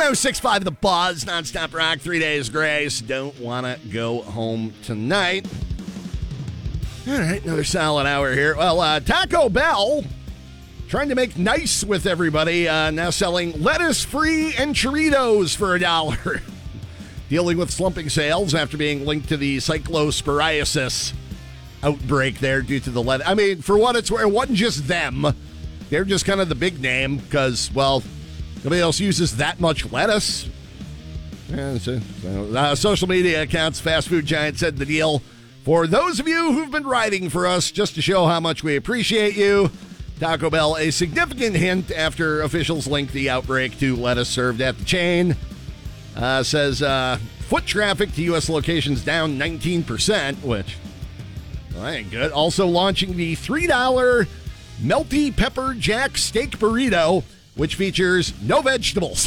106.5 The Buzz, nonstop rock, 3 days grace. Don't want to go home tonight. All right, another solid hour here. Well, Taco Bell, trying to make nice with everybody, now selling lettuce-free enchiladas for $1. Dealing with slumping sales after being linked to the cyclosporiasis outbreak there due to the lettuce. I mean, for what it's worth, it wasn't just them. They're just kind of the big name because, well, nobody else uses that much lettuce. Yeah, social media accounts, fast food giant said the deal. For those of you who've been writing for us, just to show how much we appreciate you, Taco Bell, a significant hint after officials linked the outbreak to lettuce served at the chain. Says foot traffic to U.S. locations down 19%, which, well, that ain't good. Also launching the $3 Melty Pepper Jack Steak Burrito, which features no vegetables.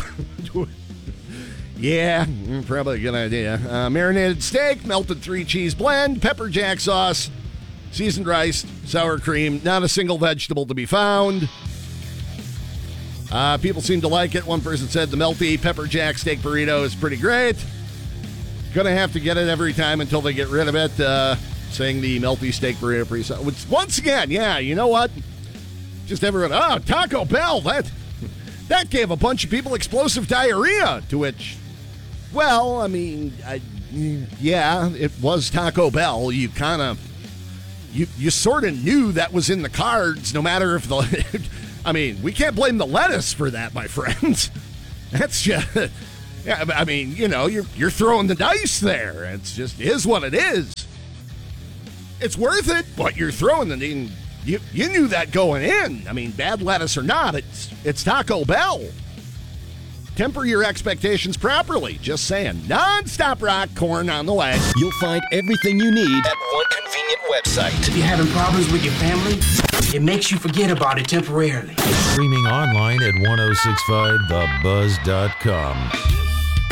Yeah, probably a good idea. Marinated steak, melted 3-cheese blend, pepper jack sauce, seasoned rice, sour cream, not a single vegetable to be found. People seem to like it. One person said the Melty Pepper Jack Steak Burrito is pretty great. Gonna have to get it every time until they get rid of it. Saying the Melty Steak Burrito which, once again, yeah, you know what? Just everyone, Taco Bell, that gave a bunch of people explosive diarrhea, to which, well, I mean, yeah, it was Taco Bell. You kind of, you sort of knew that was in the cards, no matter if the, I mean, we can't blame the lettuce for that, my friends. That's just, yeah, I mean, you know, you're throwing the dice there. It's just is what it is. It's worth it, but you're throwing the, you knew that going in. I mean, bad lettuce or not, it's Taco Bell. Temper your expectations properly. Just saying. Non-stop rock, corn on the way. You'll find everything you need at one convenient website. If you're having problems with your family, it makes you forget about it temporarily. Streaming online at 1065thebuzz.com.